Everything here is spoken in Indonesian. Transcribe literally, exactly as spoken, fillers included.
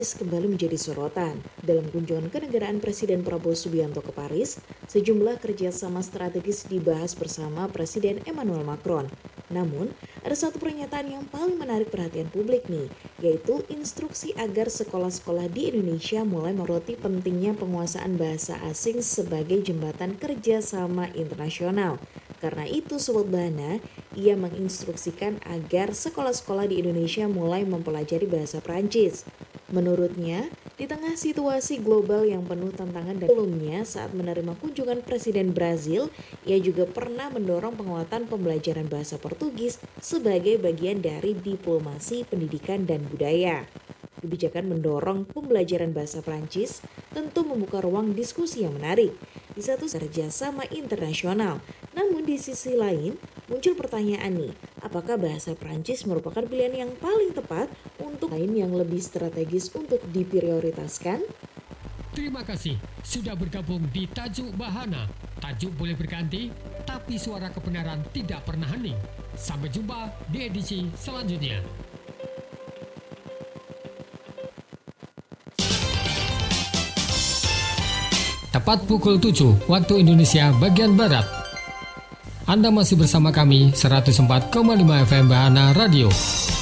kembali menjadi sorotan. Dalam kunjungan kenegaraan Presiden Prabowo Subianto ke Paris, sejumlah kerjasama strategis dibahas bersama Presiden Emmanuel Macron. Namun, ada satu pernyataan yang paling menarik perhatian publik nih, yaitu instruksi agar sekolah-sekolah di Indonesia mulai menyoroti pentingnya penguasaan bahasa asing sebagai jembatan kerjasama internasional. Karena itu, Sobat Bahana, ia menginstruksikan agar sekolah-sekolah di Indonesia mulai mempelajari bahasa Prancis. Menurutnya, di tengah situasi global yang penuh tantangan dan sebelumnya saat menerima kunjungan Presiden Brazil, ia juga pernah mendorong penguatan pembelajaran bahasa Portugis sebagai bagian dari diplomasi pendidikan dan budaya. Kebijakan mendorong pembelajaran bahasa Prancis tentu membuka ruang diskusi yang menarik di satu kerjasama internasional. Namun di sisi lain, muncul pertanyaan nih, apakah bahasa Prancis merupakan pilihan yang paling tepat untuk lain yang lebih strategis untuk diprioritaskan? Terima kasih sudah bergabung di Tajuk Bahana. Tajuk boleh berganti, tapi suara kebenaran tidak pernah hening. Sampai jumpa di edisi selanjutnya. Tepat pukul tujuh waktu Indonesia bagian Barat. Anda masih bersama kami seratus empat koma lima F M Bahana Radio.